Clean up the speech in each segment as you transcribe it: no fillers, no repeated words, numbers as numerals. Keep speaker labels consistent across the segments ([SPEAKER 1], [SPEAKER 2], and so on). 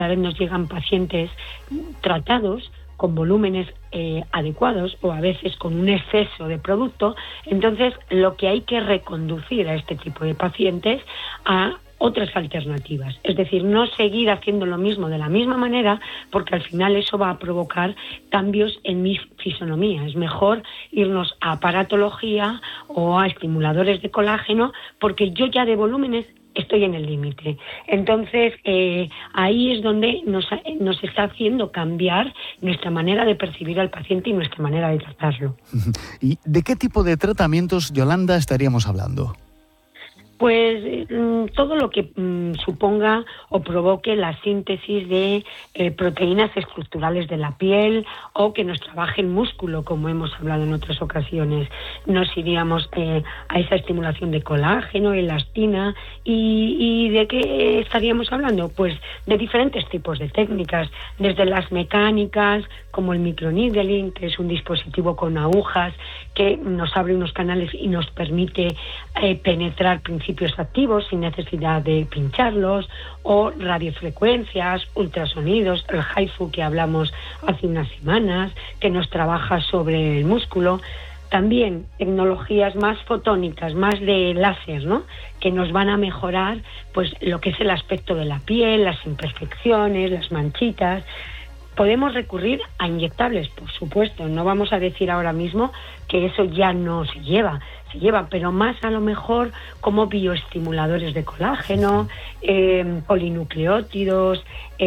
[SPEAKER 1] cada vez nos llegan pacientes tratados con volúmenes adecuados o a veces con un exceso de producto. Entonces, lo que hay que reconducir a este tipo de pacientes a otras alternativas. Es decir, no seguir haciendo lo mismo de la misma manera, porque al final eso va a provocar cambios en mi fisonomía. Es mejor irnos a aparatología o a estimuladores de colágeno, porque yo ya de volúmenes estoy en el límite. Entonces, ahí es donde nos está haciendo cambiar nuestra manera de percibir al paciente y nuestra manera de tratarlo.
[SPEAKER 2] ¿Y de qué tipo de tratamientos, Yolanda, estaríamos hablando?
[SPEAKER 1] Pues todo lo que suponga o provoque la síntesis de proteínas estructurales de la piel o que nos trabaje el músculo, como hemos hablado en otras ocasiones. Nos iríamos a esa estimulación de colágeno, elastina. ¿Y de qué estaríamos hablando? Pues de diferentes tipos de técnicas, desde las mecánicas, como el microneedling, que es un dispositivo con agujas que nos abre unos canales y nos permite penetrar principios activos sin necesidad de pincharlos, o radiofrecuencias, ultrasonidos, el HIFU que hablamos hace unas semanas, que nos trabaja sobre el músculo. También tecnologías más fotónicas, más de láser, ¿no?, que nos van a mejorar pues lo que es el aspecto de la piel, las imperfecciones, las manchitas. Podemos recurrir a inyectables, por supuesto. No vamos a decir ahora mismo que eso ya no se lleva, pero más a lo mejor como bioestimuladores de colágeno, polinucleótidos,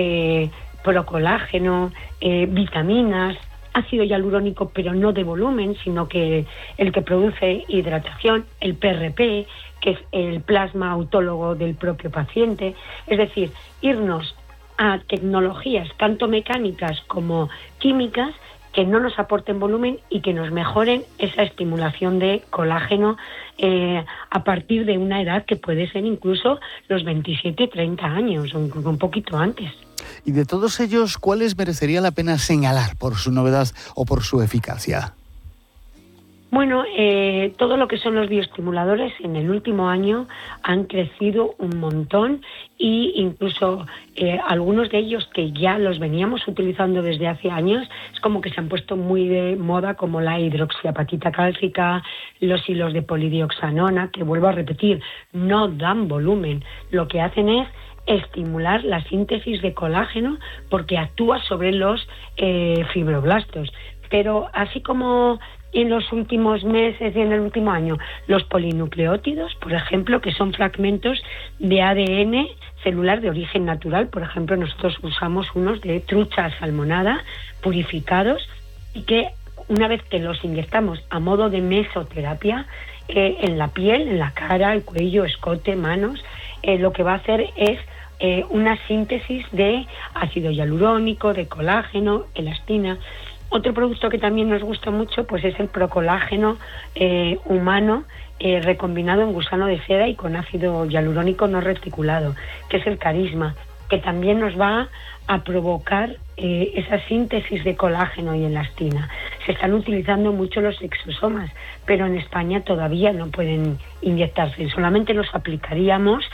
[SPEAKER 1] procolágeno, vitaminas, ácido hialurónico, pero no de volumen, sino que el que produce hidratación, el PRP, que es el plasma autólogo del propio paciente. Es decir, irnos a tecnologías tanto mecánicas como químicas que no nos aporten volumen y que nos mejoren esa estimulación de colágeno a partir de una edad que puede ser incluso los 27, 30 años o incluso un poquito antes.
[SPEAKER 2] Y de todos ellos, ¿cuáles merecería la pena señalar por su novedad o por su eficacia?
[SPEAKER 1] Bueno, todo lo que son los bioestimuladores en el último año han crecido un montón e incluso algunos de ellos que ya los veníamos utilizando desde hace años, es como que se han puesto muy de moda, como la hidroxiapatita cálcica, los hilos de polidioxanona, que vuelvo a repetir, no dan volumen, lo que hacen es estimular la síntesis de colágeno porque actúa sobre los fibroblastos. Pero así como en los últimos meses y en el último año, los polinucleótidos, por ejemplo, que son fragmentos de ADN celular de origen natural. Por ejemplo, nosotros usamos unos de trucha salmonada purificados y que una vez que los inyectamos a modo de mesoterapia en la piel, en la cara, el cuello, escote, manos, lo que va a hacer es una síntesis de ácido hialurónico, de colágeno, elastina. Otro producto que también nos gusta mucho pues es el procolágeno humano recombinado en gusano de seda y con ácido hialurónico no reticulado, que es el Carisma, que también nos va a provocar esa síntesis de colágeno y elastina. Se están utilizando mucho los exosomas, pero en España todavía no pueden inyectarse. Solamente los aplicaríamos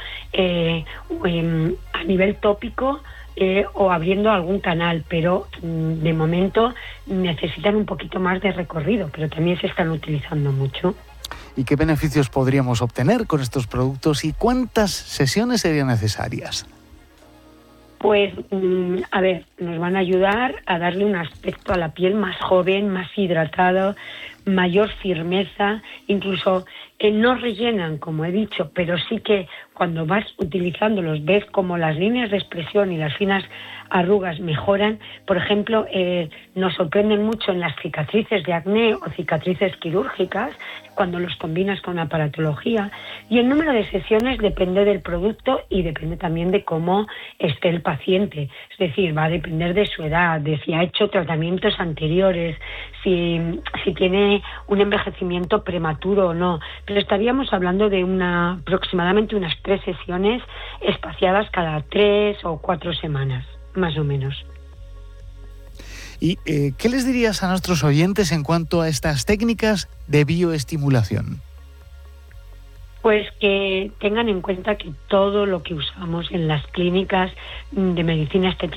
[SPEAKER 1] a nivel tópico o abriendo algún canal, pero de momento necesitan un poquito más de recorrido, pero también se están utilizando mucho.
[SPEAKER 2] ¿Y qué beneficios podríamos obtener con estos productos y cuántas sesiones serían necesarias?
[SPEAKER 1] Pues, nos van a ayudar a darle un aspecto a la piel más joven, más hidratado, mayor firmeza, incluso no rellenan, como he dicho, pero sí que cuando vas utilizándolos ves como las líneas de expresión y las finas arrugas mejoran. Por ejemplo, nos sorprenden mucho en las cicatrices de acné o cicatrices quirúrgicas cuando los combinas con aparatología. Y el número de sesiones depende del producto y depende también de cómo esté el paciente. Es decir, va a depender de su edad, de si ha hecho tratamientos anteriores, si tiene un envejecimiento prematuro o no. Pero estaríamos hablando de aproximadamente unas 3 sesiones espaciadas cada 3 o 4 semanas, más o menos.
[SPEAKER 2] ¿Y qué les dirías a nuestros oyentes en cuanto a estas técnicas de bioestimulación?
[SPEAKER 1] Pues que tengan en cuenta que todo lo que usamos en las clínicas de medicina estética